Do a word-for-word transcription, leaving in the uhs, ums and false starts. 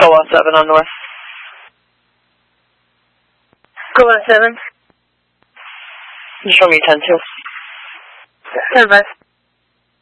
Go on seven on north. Go on seven. Show me ten two. ten five.